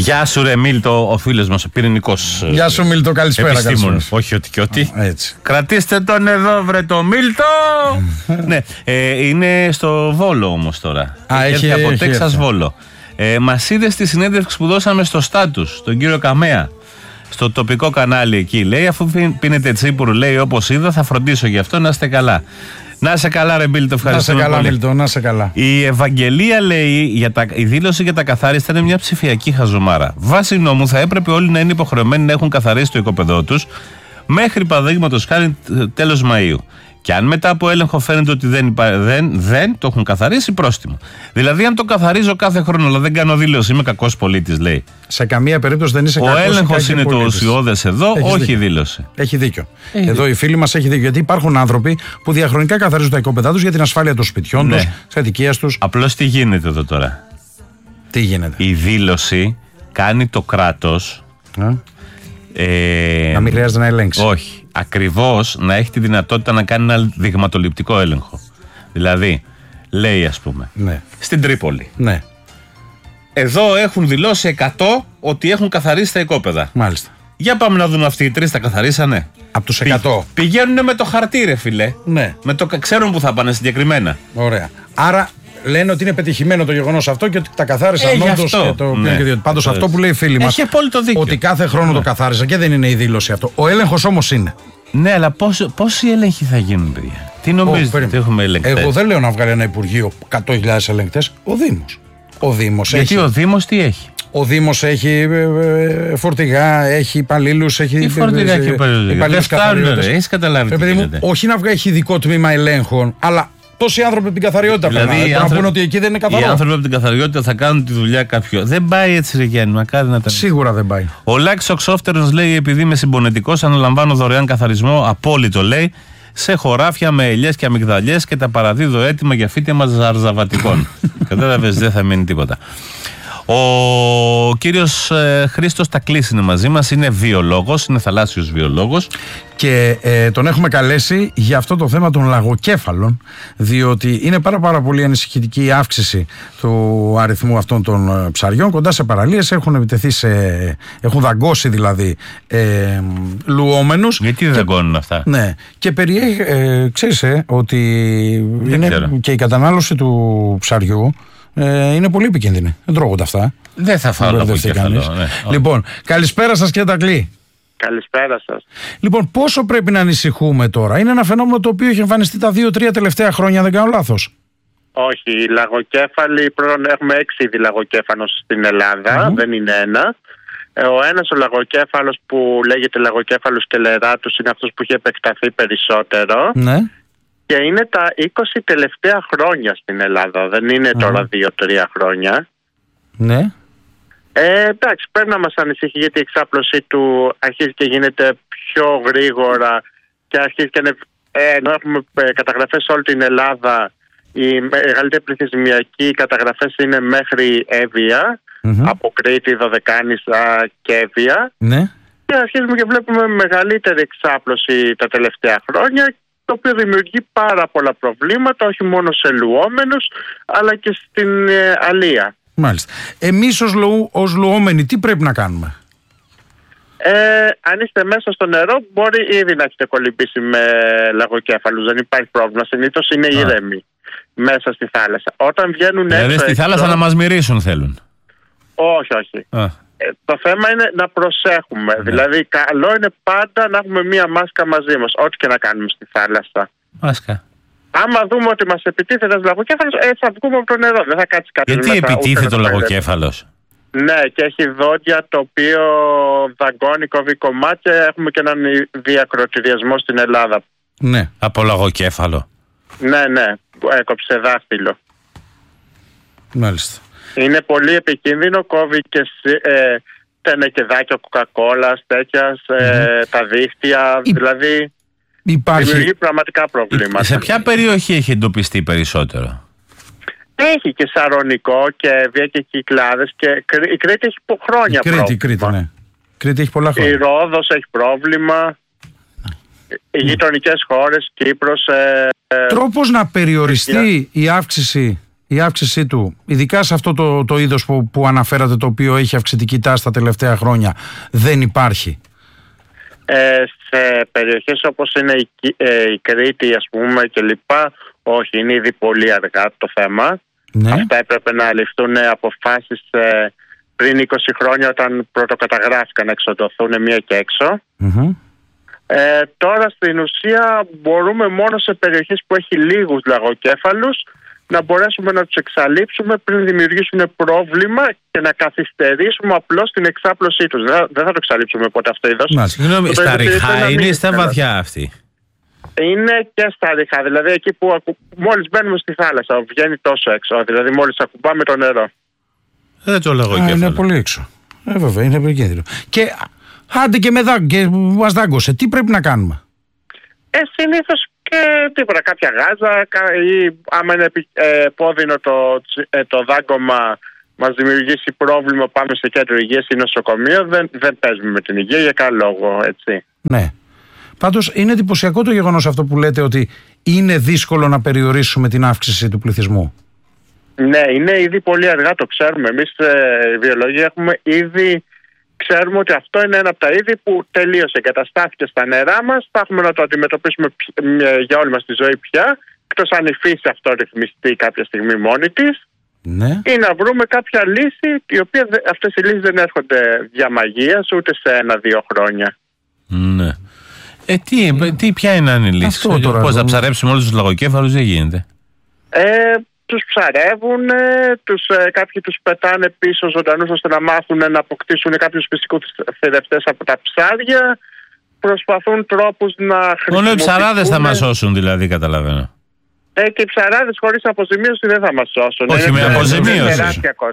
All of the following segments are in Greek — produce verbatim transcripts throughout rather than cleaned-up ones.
Γεια σου ρε Μίλτο, ο φίλος μας, ο πυρηνικός. Γεια σου Μίλτο, καλησπέρα. Επιστήμον, όχι ότι και ότι. Έτσι. Κρατήστε τον εδώ βρε το Μίλτο. Ναι, ε, είναι στο Βόλο όμως τώρα. Α, έχει, έρθει από έχει, Τέξας έχει. Βόλο. Ε, μας είδε στη συνέντευξη που δώσαμε στο Στάτους, τον κύριο Καμέα. Στο τοπικό κανάλι εκεί λέει, αφού πίνετε τσίπουρου, λέει, όπως είδα, θα φροντίσω γι' αυτό, να είστε καλά. Να είσαι καλά, ρε Μίλτο, ευχαριστούμε. Να είσαι καλά, πολύ. Μίλτο, να είσαι καλά. Η Ευαγγελία λέει, για τα, η δήλωση για τα καθάριστα είναι μια ψηφιακή χαζομάρα. Βάσει νόμου θα έπρεπε όλοι να είναι υποχρεωμένοι να έχουν καθαρίσει το οικοπεδό τους μέχρι παραδείγματος χάρη τέλος Μαΐου. Και αν μετά από έλεγχο φαίνεται ότι δεν, υπά, δεν, δεν το έχουν καθαρίσει, πρόστιμο. Δηλαδή, αν το καθαρίζω κάθε χρόνο, αλλά δεν κάνω δήλωση, είμαι κακός πολίτης, λέει. Σε καμία περίπτωση δεν είσαι κακός. Ο έλεγχος είναι πολίτης. Το ουσιώδες εδώ, Έχεις όχι δίκιο. δήλωση. Έχει δίκιο. Έχει εδώ δίκιο. οι φίλοι μας έχει δίκιο. Γιατί υπάρχουν άνθρωποι που διαχρονικά καθαρίζουν τα οικόπεδά τους για την ασφάλεια των σπιτιών Ναι. τους, της κατοικίας τους. Απλώς τι γίνεται εδώ τώρα. Τι γίνεται. Η δήλωση κάνει το κράτος. Ε? Ε, Να μην χρειάζεται να ελέγξει. Όχι. Ακριβώς να έχει τη δυνατότητα να κάνει ένα δειγματοληπτικό έλεγχο. Δηλαδή, λέει ας πούμε, Ναι. στην Τρίπολη. Ναι. Εδώ έχουν δηλώσει εκατό ότι έχουν καθαρίσει τα οικόπεδα. Μάλιστα. Για πάμε να δούμε αυτοί οι τρεις τα καθαρίσανε. Από τους εκατό. Πη, πηγαίνουν με το χαρτί, ρε φιλέ. Ναι. Με το, ξέρουν που θα πάνε συγκεκριμένα. Ωραία. Άρα λένε ότι είναι πετυχημένο το γεγονός αυτό και ότι τα καθάρισαν Ε, γι' όντως αυτό. και το Ναι. ναι. Πάντως αυτό που λέει η φίλη μας, Έχει απόλυτο δίκιο. ότι κάθε χρόνο Ναι. το καθάρισαν και δεν είναι η δήλωση αυτό. Ο έλεγχος όμως είναι. Ναι, αλλά πόσο, πόσοι έλεγχοι θα γίνουν, παιδιά. Τι νομίζετε Ω, ότι έχουμε ελεγκτές? Εγώ δεν λέω να βγάλει ένα Υπουργείο εκατό χιλιάδες ελεγκτές. Ο Δήμος. Ο Δήμος Γιατί έχει. ο Δήμος τι έχει? Ο Δήμος έχει ε, ε, φορτηγά, έχει υπαλλήλους, έχει. Τι φορτηγά και υπαλλήλους? Δεν φτάνουν, ρε. Έχεις καταλάβει τι γίνεται? Όχι να βγάλει έχει ειδικό τμήμα ελέγχων, αλλά τόσοι άνθρωποι από την καθαριότητα Δηλαδή, περνάνε. οι Να άνθρωποι- πούνε ότι εκεί δεν είναι Οι καθαρό. άνθρωποι από την καθαριότητα θα κάνουν τη δουλειά κάποιου. Δεν πάει έτσι, ρε Γιάννη, μακάρι να τα. Σίγουρα δεν πάει. Ο Λάκης ο Ξόφτερος λέει: επειδή είμαι συμπονετικός, αναλαμβάνω δωρεάν καθαρισμό. Απόλυτο λέει. Σε χωράφια με ελιές και αμυγδαλιές και τα παραδίδω έτοιμα για φύτεμα ζαρζαβατικών. Κατάλαβες, δεν θα μείνει τίποτα. Ο κύριος ε, Χρήστος Τακλής είναι μαζί μας, είναι βιολόγος, είναι θαλάσσιος βιολόγος. Και ε, τον έχουμε καλέσει για αυτό το θέμα των λαγοκέφαλων, διότι είναι πάρα πάρα πολύ ανησυχητική η αύξηση του αριθμού αυτών των ε, ψαριών. Κοντά σε παραλίες έχουν επιτεθεί σε, έχουν δαγκώσει δηλαδή ε, λουόμενους. Γιατί δεν δαγκώνουν αυτά? Ναι, και περιέχει, ε, ξέρεις ε, ότι είναι ξέρω. και η κατανάλωση του ψαριού ε, είναι πολύ επικίνδυνη. Δεν τρώγονται αυτά. Δεν θα φάω Δεν από μπερδευτεί κεφαλό. κανείς. Ναι. Λοιπόν, καλησπέρα σας κύριε Τακλή. Καλησπέρα σας. Λοιπόν, πόσο πρέπει να ανησυχούμε τώρα? Είναι ένα φαινόμενο το οποίο έχει εμφανιστεί τα δύο-τρία τελευταία χρόνια, αν δεν κάνω λάθος. Όχι, οι λαγοκέφαλοι, πρώτον έχουμε έξι είδη λαγοκέφαλος στην Ελλάδα, Mm-hmm. δεν είναι ένα. Ε, Ο ένας ο λαγοκέφαλος που λέγεται λαγοκέφαλος κελεράτους είναι αυτός που έχει επεκταθεί περισσότερο Ναι. και είναι τα είκοσι τελευταία χρόνια στην Ελλάδα, δεν είναι τώρα δύο-τρία χρόνια. Ναι. Ε, εντάξει, πρέπει να μας ανησυχεί γιατί η εξάπλωσή του αρχίζει και γίνεται πιο γρήγορα και αρχίζει και είναι, ε, ενώ έχουμε ε, καταγραφές σε όλη την Ελλάδα, η μεγαλύτερη πληθυσμιακή καταγραφές είναι μέχρι Εύβοια, Mm-hmm. από Κρήτη, Δωδεκάνησα και Εύβοια, Ναι. και αρχίζουμε και βλέπουμε μεγαλύτερη εξάπλωση τα τελευταία χρόνια, το οποίο δημιουργεί πάρα πολλά προβλήματα, όχι μόνο σε λουόμενους, αλλά και στην ε, αλία. Μάλιστα. Εμείς ως, λου, ως λουόμενοι τι πρέπει να κάνουμε? Ε, αν είστε μέσα στο νερό, μπορεί ήδη να έχετε κολυμπήσει με λαγοκέφαλους. Δεν υπάρχει πρόβλημα. Συνήθως είναι ήρεμοι μέσα στη θάλασσα. Όταν βγαίνουν Δηλαδή έξω, στη έξω, θάλασσα να μας μυρίσουν θέλουν. όχι, όχι. Α. Ε, το θέμα είναι να προσέχουμε. Δηλαδή, καλό είναι πάντα να έχουμε μία μάσκα μαζί μας, ό,τι και να κάνουμε στη θάλασσα. Μάσκα. Άμα δούμε ότι μας επιτίθεται ένας λαγοκέφαλος, ε, θα βγούμε από το νερό. Δεν θα κάτσει κάτι Γιατί μέσα, ούτε επιτίθεται ο να το λαγοκέφαλος? Ναι, και έχει δόντια το οποίο δαγκώνει, κόβει κομμάτια. Έχουμε και έναν διακροτηριασμό στην Ελλάδα. Ναι. Από λαγοκέφαλο. Ναι, ναι, έκοψε δάχτυλο. Μάλιστα. Είναι πολύ επικίνδυνο, κόβει και ε, τενεκεδάκια κοκακόλας, τέτοια, ε, τα δίχτυα, Υ- δηλαδή Υπάρχει. δημιουργεί πραγματικά προβλήματα. Σε ποια περιοχή έχει εντοπιστεί περισσότερο? Έχει και Σαρονικό και Εύβοια και Κυκλάδες και Κρή- η Κρήτη έχει πο- χρόνια Η Κρήτη, η πρόβλημα. Κρήτη, ναι. Κρήτη έχει πολλά Η χρόνια. Ρόδος έχει πρόβλημα. Οι γειτονικές χώρες, Κύπρος. Ε, ε, Τρόπος να περιοριστεί η αύξηση η αύξησή του, ειδικά σε αυτό το, το είδος που, που αναφέρατε, το οποίο έχει αυξητική τάση τα τελευταία χρόνια, δεν υπάρχει? Ε, σε περιοχές όπως είναι η, ε, η Κρήτη, ας πούμε, και λοιπά, όχι, είναι ήδη πολύ αργά το θέμα. Ναι. Αυτά έπρεπε να ληφθούν αποφάσεις ε, πριν είκοσι χρόνια, όταν πρωτοκαταγράφηκαν, να εξοντωθούν μία και έξω. Mm-hmm. Ε, τώρα στην ουσία μπορούμε μόνο σε περιοχές που έχει λίγους λαγοκέφαλους να μπορέσουμε να τους εξαλείψουμε πριν δημιουργήσουν πρόβλημα και να καθυστερήσουμε απλώς την εξάπλωσή τους. Δεν, δεν θα το εξαλείψουμε ποτέ αυτό είδος. Συγγνώμη, στα ριχά είναι ή στα βαθιά αυτή? Είναι και στα ριχά, δηλαδή εκεί που ακου... μόλις μπαίνουμε στη θάλασσα, βγαίνει τόσο έξω, δηλαδή μόλις ακουμπάμε το νερό. Δεν το λέγω και είναι πολύ έξω. Ε, βέβαια, είναι επικίνδυνο. Και άντε και με δάγκο, και μας δάγκωσε, τι πρέπει να κάνουμε? Ε, συνήθως και τίποτα, κάποια γάζα, ή άμα είναι επώδυνο το, το δάγκωμα, μας δημιουργήσει πρόβλημα, πάμε σε κέντρο υγείας ή νοσοκομείο, δεν, δεν παίζουμε με την υγεία για καλό λόγο, έτσι. Ναι. Πάντως είναι εντυπωσιακό το γεγονός αυτό που λέτε, ότι είναι δύσκολο να περιορίσουμε την αύξηση του πληθυσμού. Ναι, είναι ήδη πολύ αργά, το ξέρουμε. Εμείς ε, οι βιολογοί έχουμε ήδη, ξέρουμε ότι αυτό είναι ένα από τα είδη που τελείωσε, εγκαταστάθηκε στα νερά μας, θα έχουμε να το αντιμετωπίσουμε για όλη μας τη ζωή πια, εκτός αν η φύση αυτό ρυθμιστεί κάποια στιγμή μόνη της. Ναι. Ή να βρούμε κάποια λύση, η οποία αυτές οι λύσεις δεν έρχονται δια μαγείας ούτε σε ένα-δύο χρόνια. Ναι. Ε, τι, mm. τι, ποια είναι αν η λύση? Πώς θα ψαρέψουμε όλους τους λαγοκέφαλους? Δεν γίνεται. Ε, τους ψαρεύουν, τους, ε, κάποιοι τους πετάνε πίσω ζωντανούς ώστε να μάθουν να αποκτήσουν κάποιους φυσικούς θηρευτές από τα ψάρια. Προσπαθούν τρόπους να χρησιμοποιήσουν. Μόνο οι ψαράδες θα μας σώσουν, δηλαδή, καταλαβαίνω. Ε, και οι ψαράδες χωρίς αποζημίωση δεν θα μας σώσουν. Όχι, είναι με αποζημίωση.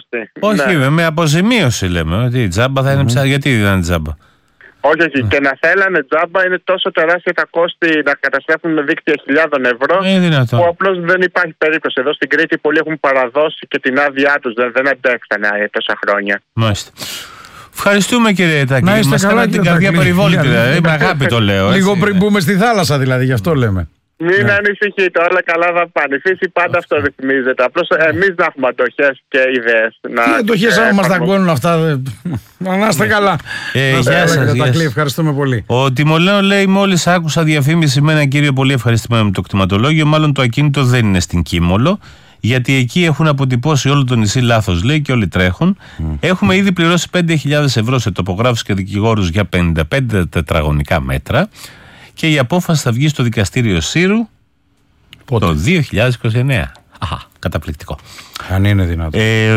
Όχι, ναι. με αποζημίωση λέμε. Ότι η τζάμπα θα είναι mm. ψάρια. Γιατί δεν είναι τζάμπα? Όχι, όχι. Mm. Και να θέλανε τζάμπα, είναι τόσο τεράστια τα κόστη να καταστρέφουν με δίκτυα χιλιάδων ευρώ, ε, που απλώς δεν υπάρχει περίπτωση. Εδώ στην Κρήτη πολλοί έχουν παραδώσει και την άδειά τους. Δεν, δεν αντέξανε τόσα χρόνια. Μάλιστα. Ευχαριστούμε, κύριε Τάκη. Να είστε καλά, την καρδιά περιβόλητη. Δηλαδή, με αγάπη το λέω. Λίγο πριν μπούμε στη θάλασσα, δηλαδή, γι' αυτό λέμε. Μην ναι. ανησυχείτε, όλα καλά θα πάνε. Η φύση πάντα αυτό ρυθμίζεται. Απλώς εμείς να έχουμε αντοχές και ιδέες. Τι αντοχές, άμα μας δαγκώνουν αυτά? Να είστε καλά. Ε, γεια σας. Ευχαριστούμε πολύ. Ο Τιμολέο λέει: μόλις άκουσα διαφήμιση με έναν κύριο πολύ ευχαριστημένο με το κτηματολόγιο, μάλλον το ακίνητο δεν είναι στην Κίμολο, γιατί εκεί έχουν αποτυπώσει όλο το νησί λάθος, λέει, και όλοι τρέχουν. Mm. Έχουμε ήδη πληρώσει πέντε χιλιάδες ευρώ σε τοπογράφους και δικηγόρους για πενήντα πέντε τετραγωνικά μέτρα. Και η απόφαση θα βγει στο δικαστήριο Σύρου Πότε? το δύο χιλιάδες είκοσι εννέα. Αχα, καταπληκτικό. Αν είναι δυνατόν. Ε,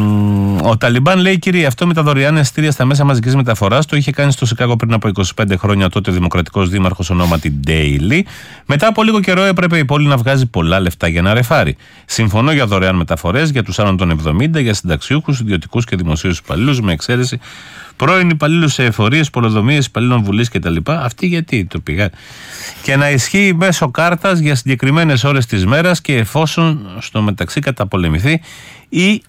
ο Ταλιμπάν λέει: κύριε, αυτό με τα δωρεάν εισιτήρια στα μέσα μαζικής μεταφοράς το είχε κάνει στο Σικάγο πριν από είκοσι πέντε χρόνια τότε ο δημοκρατικός δήμαρχος ονόματι Ντέιλι. Μετά από λίγο καιρό έπρεπε η πόλη να βγάζει πολλά λεφτά για να ρεφάρει. Συμφωνώ για δωρεάν μεταφορές για τους άνω των εβδομήντα, για συνταξιούχους, ιδιωτικούς και δημοσίους υπαλλήλους, με εξαίρεση πρώην υπαλλήλους σε εφορίες, πολεοδομίες, υπαλλήλων βουλής κτλ. Αυτή γιατί το πήγα. Και να ισχύει μέσω κάρτας για συγκεκριμένες ώρες της μέρας και εφόσον στο μεταξύ καταπολεμηθεί η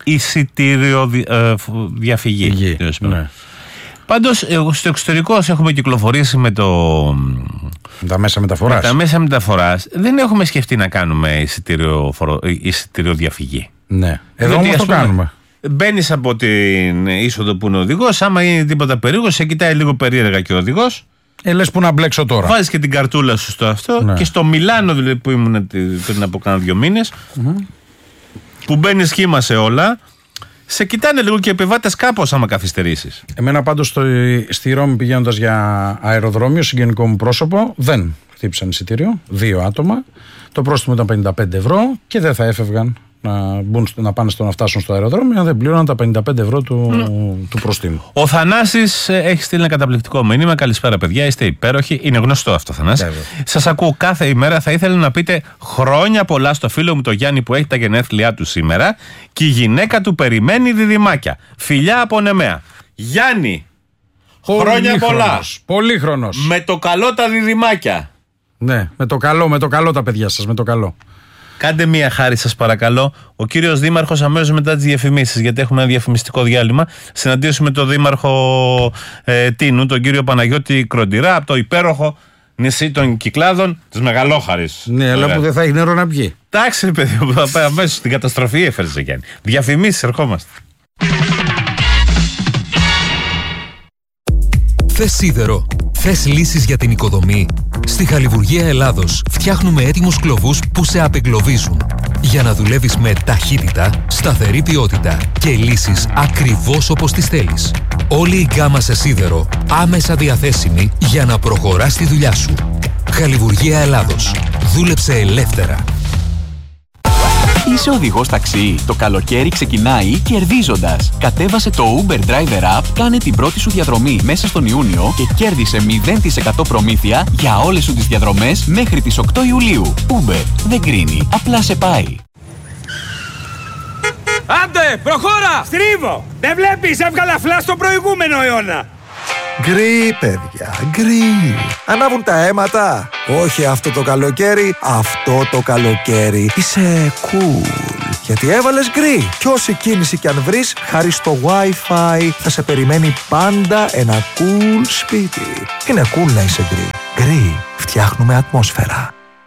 εισιτηριοδιαφυγή. Ναι. Πάντως στο εξωτερικό έχουμε κυκλοφορήσει με το... τα μέσα μεταφοράς. Με τα μέσα μεταφοράς δεν έχουμε σκεφτεί να κάνουμε εισιτηριοδιαφυγή. Ναι. Εδώ όμως το κάνουμε. Μπαίνεις από την είσοδο που είναι ο οδηγός, άμα είναι τίποτα περίεργο, σε κοιτάει λίγο περίεργα και ο οδηγός. Ε, λες που να μπλέξω τώρα. Βάζεις και την καρτούλα σου στο αυτό. Ναι. Και στο Μιλάνο, δηλαδή, που ήμουν πριν από κάνα δύο μήνες, mm-hmm. που μπαίνεις σχήμα σε όλα, σε κοιτάνε λίγο και οι επιβάτες κάπως άμα καθυστερήσεις. Εμένα πάντως στο, στη Ρώμη πηγαίνοντας για αεροδρόμιο, συγγενικό μου πρόσωπο, δεν χτύπησαν εισιτήριο. Δύο άτομα. Το πρόστιμο ήταν πενήντα πέντε ευρώ και δεν θα έφευγαν να, μπουν, να πάνε στο να φτάσουν στο αεροδρόμιο αν δεν πλήρωναν τα πενήντα πέντε ευρώ του, mm. του προστίμου. Ο Θανάσης έχει στείλει ένα καταπληκτικό μήνυμα. Καλησπέρα, παιδιά, είστε υπέροχοι. Είναι γνωστό αυτό, Θανάση. Σας ακούω κάθε ημέρα. Θα ήθελα να πείτε χρόνια πολλά στο φίλο μου το Γιάννη που έχει τα γενέθλιά του σήμερα και η γυναίκα του περιμένει διδυμάκια. Φιλιά από Νεμαία. Γιάννη, χρόνια πολλά. Πολύχρονος. Με το καλό τα διδυμάκια. Ναι, με το καλό, με το καλό τα παιδιά σας, με το καλό. Κάντε μία χάρη σας παρακαλώ. Ο κύριος Δήμαρχος αμέσως μετά τις διαφημίσεις, γιατί έχουμε ένα διαφημιστικό διάλειμμα, συναντήσουμε τον Δήμαρχο ε, Τίνου, τον κύριο Παναγιώτη Κροντηρά, από το υπέροχο νησί των Κυκλάδων της Μεγαλόχαρης. Ναι, αλλά που δεν θα έχει νερό να πιει. Εντάξει, παιδί, αμέσως στην καταστροφή έφερε Γιάννη. Διαφημίσεις, ερχόμαστε. Θες σίδερο? Θες λύσεις για την οικοδομή? Στη Χαλιβουργία Ελλάδος φτιάχνουμε έτοιμους κλωβούς που σε απεγκλωβίζουν. Για να δουλεύεις με ταχύτητα, σταθερή ποιότητα και λύσεις ακριβώς όπως τις θέλεις. Όλη η γκάμα σε σίδερο άμεσα διαθέσιμη για να προχωράς τη δουλειά σου. Χαλιβουργία Ελλάδος. Δούλεψε ελεύθερα. Είσαι οδηγός ταξί. Το καλοκαίρι ξεκινάει κερδίζοντας. Κατέβασε το Uber Driver App, κάνε την πρώτη σου διαδρομή μέσα στον Ιούνιο και κέρδισε μηδέν τοις εκατό προμήθεια για όλες σου τις διαδρομές μέχρι τις οκτώ Ιουλίου. Uber δεν κρίνει, απλά σε πάει. Άντε, προχώρα! Στρίβω! Δεν βλέπεις, έβγαλα φλάς στον προηγούμενο αιώνα. Γκρι, παιδιά, γκρι. Ανάβουν τα αίματα. Όχι αυτό το καλοκαίρι, αυτό το καλοκαίρι. Είσαι cool. Γιατί έβαλες γκρι. Κι όση κίνηση κι αν βρεις, χάρη στο Wi-Fi θα σε περιμένει πάντα ένα cool σπίτι. Είναι cool να είσαι γκρι. Γκρι, φτιάχνουμε ατμόσφαιρα.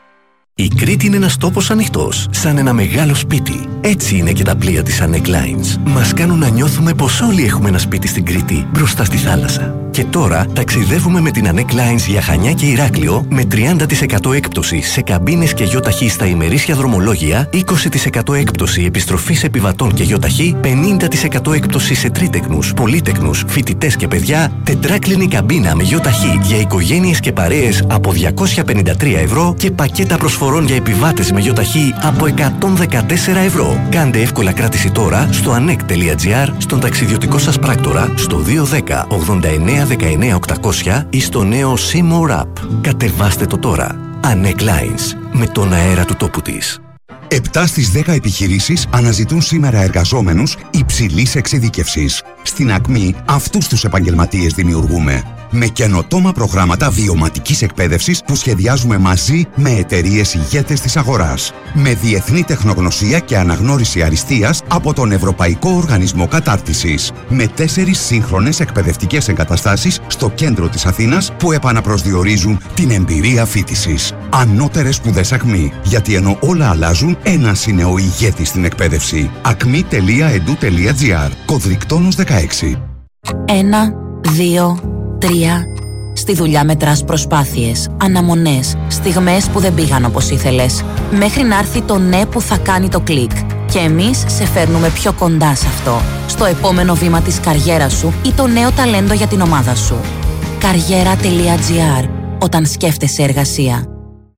Η Κρήτη είναι ένας τόπος ανοιχτός, σαν ένα μεγάλο σπίτι. Έτσι είναι και τα πλοία της Anek Lines. Μας κάνουν να νιώθουμε πως όλοι έχουμε ένα σπίτι στην Κρήτη, μπροστά στη θάλασσα. Και τώρα ταξιδεύουμε με την Anek Lines για Χανιά και Ηράκλειο με τριάντα τοις εκατό έκπτωση σε καμπίνες και γιοταχή στα ημερήσια δρομολόγια, είκοσι τοις εκατό έκπτωση επιστροφής επιβατών και γιοταχή, πενήντα τοις εκατό έκπτωση σε τρίτεκνους, πολύτεκνους, φοιτητές και παιδιά, τετράκλινη καμπίνα με γιοταχή για οικογένειες και παρέες από διακόσια πενήντα τρία ευρώ και πακέτα προσφορών για επιβάτες με γιοταχή από εκατόν δεκατέσσερα ευρώ. Κάντε εύκολα κράτηση τώρα στο anek τελεία gr, στον ταξιδιωτικό σας πράκτορα, στο δύο δέκα ογδόντα εννέα δεκαεννέα οκτακόσια ή στο νέο Seymour App. Κατεβάστε το τώρα. Anek Lines, με τον αέρα του τόπου της. επτά στις δέκα επιχειρήσεις αναζητούν σήμερα εργαζόμενους υψηλής εξειδίκευσης. Στην Ακμή αυτούς τους επαγγελματίες δημιουργούμε. Με καινοτόμα προγράμματα βιωματικής εκπαίδευσης που σχεδιάζουμε μαζί με εταιρείες ηγέτες της αγοράς. Με διεθνή τεχνογνωσία και αναγνώριση αριστείας από τον Ευρωπαϊκό Οργανισμό Κατάρτισης. Με τέσσερις σύγχρονες εκπαιδευτικές εγκαταστάσεις στο κέντρο της Αθήνας που επαναπροσδιορίζουν την εμπειρία φοιτησης. Ανώτερες σπουδές Ακμή. Γιατί ενώ όλα αλλάζουν, ένας είναι ο ηγέτης στην εκπαίδευση. ακμή τελεία ed u τελεία gr. Κωδρικτόνος δεκαέξι. Ένα, δύο, τρία. Στη δουλειά μετράς προσπάθειες, αναμονές, στιγμές που δεν πήγαν όπως ήθελες. Μέχρι να έρθει το ναι που θα κάνει το κλικ. Και εμείς σε φέρνουμε πιο κοντά σε αυτό. Στο επόμενο βήμα της καριέρας σου ή το νέο ταλέντο για την ομάδα σου. καριέρα τελεία gr. Όταν σκέφτεσαι εργασία.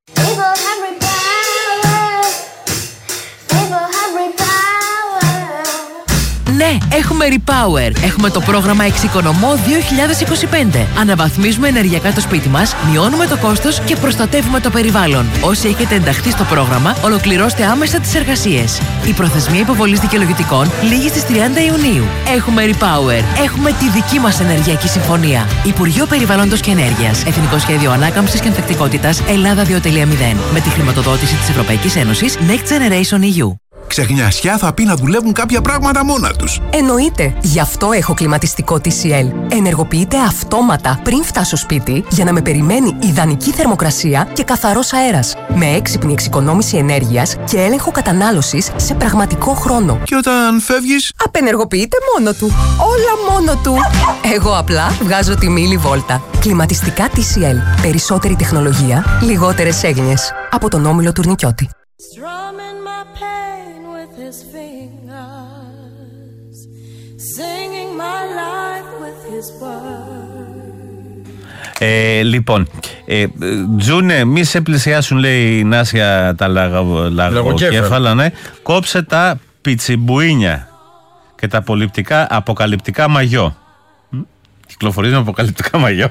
Ναι, έχουμε Repower. Έχουμε το πρόγραμμα Εξοικονομώ δύο χιλιάδες είκοσι πέντε. Αναβαθμίζουμε ενεργειακά το σπίτι μας, μειώνουμε το κόστος και προστατεύουμε το περιβάλλον. Όσοι έχετε ενταχθεί στο πρόγραμμα, ολοκληρώστε άμεσα τις εργασίες. Η προθεσμία υποβολής δικαιολογητικών λήγει στις τριάντα Ιουνίου. Έχουμε Repower. Έχουμε τη δική μας ενεργειακή συμφωνία. Υπουργείο Περιβάλλοντος και Ενέργειας. Εθνικό Σχέδιο Ανάκαμψης και Ανθεκτικότητας Ελλάδα δύο κόμμα μηδέν. Με τη χρηματοδότηση της Ευρωπαϊκής Ένωσης Next Generation ι γιου. Ξεχνιασιά θα πει να δουλεύουν κάποια πράγματα μόνα τους. Εννοείται. Γι' αυτό έχω κλιματιστικό τι σι ελ. Ενεργοποιείται αυτόματα πριν φτάσω σπίτι για να με περιμένει ιδανική θερμοκρασία και καθαρός αέρας. Με έξυπνη εξοικονόμηση ενέργειας και έλεγχο κατανάλωσης σε πραγματικό χρόνο. Και όταν φεύγεις, απενεργοποιείται μόνο του. Όλα μόνο του. Εγώ απλά βγάζω τη μίλη βόλτα. Κλιματιστικά τι σι ελ. Περισσότερη τεχνολογία, λιγότερες έγνοιες. Από τον Όμιλο Τουρνικιώτη. His fingers, singing my life with his words. Ε, λοιπόν, ε, Τζούνε, μη σε πλησιάσουν, λέει η Νάσια, τα λαγοκέφαλα, ναι. Κόψε τα πιτσιμπουίνια και τα απολυπτικά, αποκαλυπτικά μαγιό. Κυκλοφορείς με αποκαλυπτικά μαγιό.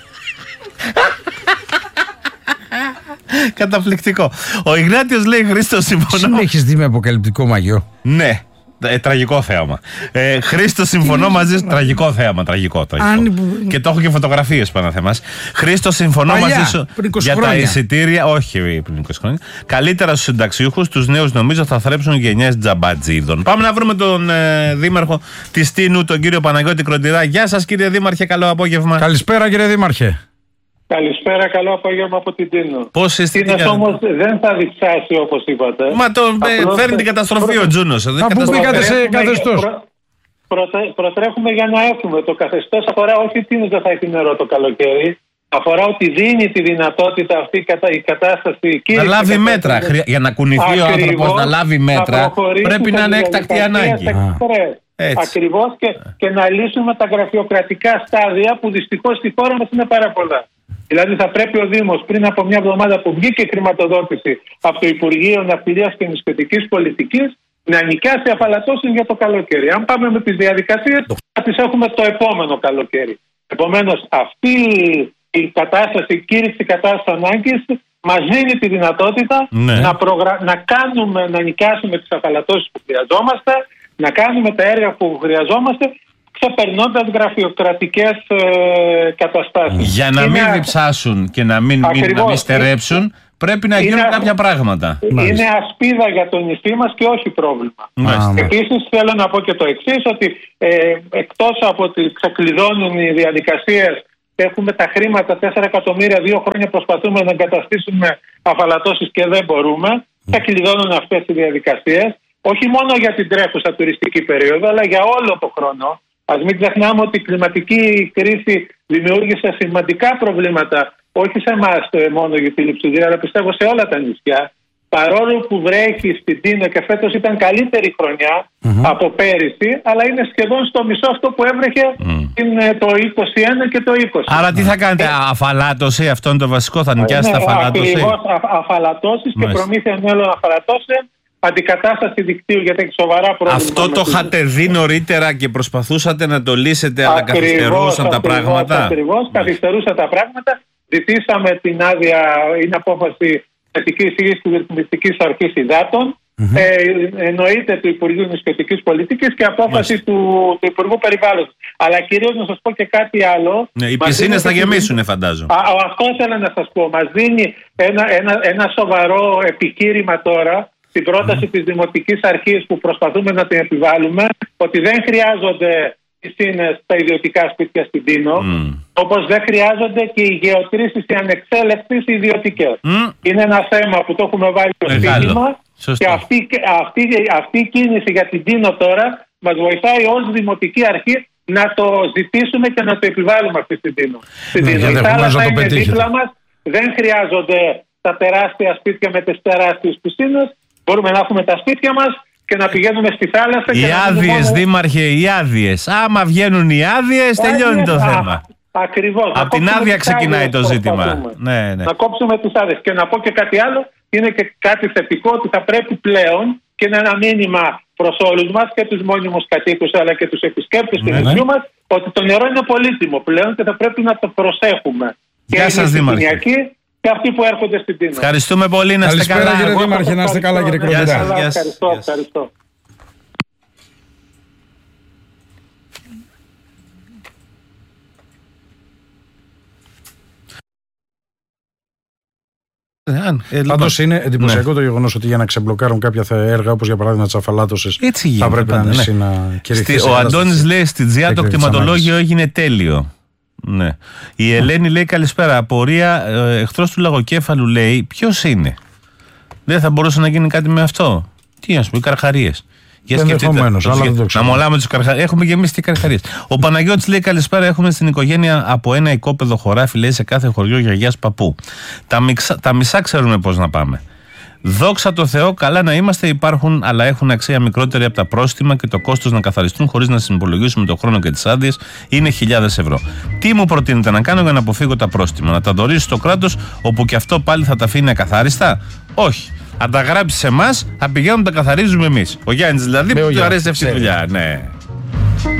Καταπληκτικό. Ο Ιγνάτιος λέει, Χρήστος, συμφωνώ. Έχεις δει με αποκαλυπτικό μαγιό? Ναι. Ε, τραγικό θέαμα. Ε, Χρήστο, συμφωνώ μαζί σου. Τραγικό θέαμα. Τραγικό. τραγικό. Αν... Και το έχω και φωτογραφίες πάνω θέμας. Χρήστο, συμφωνώ Παλιά, μαζί σου για χρόνια. Τα εισιτήρια. Όχι πριν είκοσι χρόνια. Καλύτερα στους συνταξιούχους, τους νέους νομίζω θα θρέψουν γενιές τζαμπατζίδων. Πάμε να βρούμε τον ε, δήμαρχο της Τίνου, τον κύριο Παναγιώτη Κροντηρά. Γεια σας, κύριε Δήμαρχε, καλό απόγευμα. Καλησπέρα, κύριε Δήμαρχε. Καλησπέρα, καλό απόγευμα από την Τίνο. Πώς είστε? Τίνος όμως δεν θα διψάσει όπως είπατε. Μα το Απλώς φέρνει την καταστροφή προ... ο Τζούνος. Αφού μπήκατε σε καθεστώς. Προ... Προτε... Προτρέχουμε για να έχουμε. Το καθεστώς αφορά όχι Τίνος δεν θα έχει νερό το καλοκαίρι. Αφορά ότι δίνει τη δυνατότητα αυτή η κατάσταση. Να λάβει μέτρα. Χρεια... Για να κουνηθεί ο άνθρωπος να λάβει μέτρα πρέπει να είναι έκτακτη ανάγκη. Ακριβώς και, και να λύσουμε τα γραφειοκρατικά στάδια που δυστυχώς στη χώρα μας είναι πάρα πολλά. Δηλαδή θα πρέπει ο Δήμος πριν από μια εβδομάδα που βγήκε χρηματοδότηση από το Υπουργείο Ναυτιλίας και Νησιωτικής Πολιτικής να νοικιάσει αφαλατώσεις για το καλοκαίρι. Αν πάμε με τις διαδικασίες θα τις έχουμε το επόμενο καλοκαίρι. Επομένως αυτή η κατάσταση, η κήρυξη κατάστασης ανάγκης μας δίνει τη δυνατότητα ναι. να, προγρα... να κάνουμε, να νοικιάσουμε τις αφαλατώσεις που χρειαζόμαστε, να κάνουμε τα έργα που χρειαζόμαστε, ξεπερνώντας γραφειοκρατικές ε, καταστάσεις. Για να είναι... μην διψάσουν και να μην, μην, να μην στερέψουν, πρέπει να γίνουν είναι... κάποια πράγματα. Είναι Μάλιστα. ασπίδα για το νησί μας και όχι πρόβλημα. Επίσης θέλω να πω και το εξής, ότι ε, εκτός από ότι ξεκλειδώνουν οι διαδικασίες, έχουμε τα χρήματα, τέσσερα εκατομμύρια, δύο χρόνια προσπαθούμε να εγκαταστήσουμε αφαλατώσεις και δεν μπορούμε. Mm. Θα κλειδώνουν αυτές οι διαδικασίες. Όχι μόνο για την τρέχουσα τουριστική περίοδο, αλλά για όλο το χρόνο. Ας μην ξεχνάμε ότι η κλιματική κρίση δημιούργησε σημαντικά προβλήματα, όχι σε εμάς μόνο για τη Λειψιδρία, αλλά πιστεύω σε όλα τα νησιά. Παρόλο που βρέχει στην Τίνο και φέτος ήταν καλύτερη χρονιά mm-hmm. από πέρυσι, αλλά είναι σχεδόν στο μισό αυτό που έβρεχε mm. το είκοσι ένα και το είκοσι. Άρα τι θα κάνετε, ε, αφαλάτωση, αυτό είναι το βασικό, θα νοικιάσετε ναι, αφαλάτωση. Ακριβώς, αφαλατώσεις και προμήθεια νέων αφαλατώσεων. Αντικατάσταση δικτύου γιατί έχει σοβαρά πρόβλημα. Αυτό το είχατε δει νωρίτερα και προσπαθούσατε να το λύσετε, αλλά καθυστερούσαν τα πράγματα. Ακριβώς, καθυστερούσαν τα πράγματα. Ζητήσαμε την άδεια, είναι απόφαση θετική εισήγηση τη Ρυθμιστικής Αρχής Υδάτων. Mm-hmm. Ε, εννοείται του Υπουργείου Νησιωτικής Πολιτικής και απόφαση του, του Υπουργού Περιβάλλοντος. Αλλά κυρίως να σας πω και κάτι άλλο. Ναι, οι πισίνες θα γεμίσουν, φαντάζομαι. Α, αυτό ήθελα να σας πω. Μας δίνει ένα, ένα, ένα σοβαρό επιχείρημα τώρα. Την πρόταση mm. της Δημοτικής Αρχής που προσπαθούμε να την επιβάλλουμε, ότι δεν χρειάζονται πισίνες στα ιδιωτικά σπίτια στην Τίνο, mm. όπως δεν χρειάζονται και οι γεωτρήσεις οι ανεξέλεκτες ιδιωτικές. Mm. Είναι ένα θέμα που το έχουμε βάλει στο σύστημα και αυτή, αυτή, αυτή η κίνηση για την Τίνο τώρα μας βοηθάει ως Δημοτική Αρχή να το ζητήσουμε και να το επιβάλλουμε αυτή στην Τίνο. Στην ναι, Τίνο. Η θάλασσα είναι δίπλα μας, δεν χρειάζονται τα τεράστια σπίτια με τις τεράστιες πισίνες. Μπορούμε να έχουμε τα σπίτια μας και να πηγαίνουμε στη θάλασσα. Οι άδειες, μόνο... δήμαρχε, οι άδειες. Άμα βγαίνουν οι άδειες, τελειώνει το θέμα. Ακριβώς. Από την άδεια ξεκινάει το ζήτημα. Ναι, ναι. Να κόψουμε τις άδειες. Και να πω και κάτι άλλο, είναι και κάτι θετικό, ότι θα πρέπει πλέον και είναι ένα μήνυμα προς όλους μας και τους μόνιμους κατοίκους αλλά και τους επισκέπτες του νησιού μας, ότι το νερό είναι πολύτιμο πλέον και θα πρέπει να το προσέχουμε. Γεια σας, δήμαρχε. Και αυτοί που έρχονται στην Τίνο. Ευχαριστούμε πολύ, να είστε καλά. Καλησπέρα κύριε Δήμαρχε, να είστε καλά κύριε Κροτηρά. Ευχαριστώ, ευχαριστώ. Πάντως είναι εντυπωσιακό ναι. το γεγονός ότι για να ξεμπλοκάρουν κάποια έργα, όπως για παράδειγμα της αφαλάτωσης, θα πρέπει να νησί ναι. να κηρυχθεί. Ο Αντώνης λέει στην Τζιά το κτηματολόγιο έγινε τέλειο. Ναι. Η Ελένη λέει καλησπέρα. Απορία, ε, εχθρός του λαγοκέφαλου λέει ποιος είναι. Δεν θα μπορούσε να γίνει κάτι με αυτό. Τι να σου πει, καρχαρίες. Για σκεφτείτε. Να μολάμε τους καρχαρίες. Έχουμε και εμείς και καρχαρίες. Ο Παναγιώτης λέει καλησπέρα. Έχουμε στην οικογένεια από ένα οικόπεδο χωράφι, λέει, σε κάθε χωριό γιαγιάς παππού. Τα, μιξα, τα μισά ξέρουμε πώς να πάμε. Δόξα τω Θεώ, καλά να είμαστε, υπάρχουν, αλλά έχουν αξία μικρότερη από τα πρόστιμα και το κόστος να καθαριστούν χωρίς να συνυπολογίσουμε τον χρόνο και τις άδειες είναι χιλιάδες ευρώ. Τι μου προτείνετε να κάνω για να αποφύγω τα πρόστιμα, να τα δωρήσω στο κράτος, όπου και αυτό πάλι θα τα αφήνει ακαθάριστα? Όχι. Αν τα γράψει σε εμάς, θα πηγαίνουμε να τα καθαρίζουμε εμείς. Ο Γιάννης δηλαδή, που του αρέσει αυτή η δουλειά. Ναι.